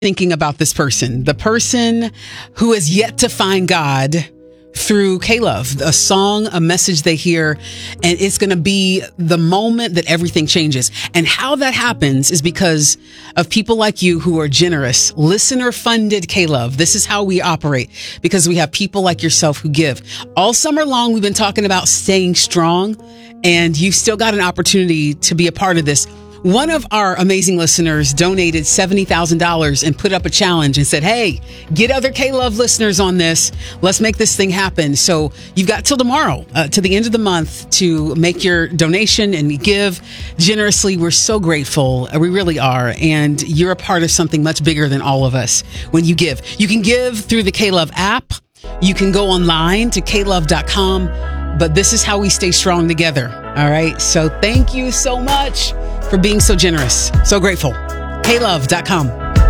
thinking about this person, the person who has yet to find God through K-Love, a song, a message they hear, and it's going to be the moment that everything changes. And how that happens is because of people like you who are generous, listener-funded K-Love. This is how we operate, because we have people like yourself who give. All summer long, we've been talking about staying strong, and you've still got an opportunity to be a part of this. One of our amazing listeners donated $70,000 and put up a challenge and said, hey, get other K-Love listeners on this. Let's make this thing happen. So you've got till tomorrow, to the end of the month, to make your donation and give generously. We're so grateful. We really are. And you're a part of something much bigger than all of us when you give. You can give through the K-Love app. You can go online to klove.com. But this is how we stay strong together. All right. So thank you so much for being so generous. So grateful. klove.com.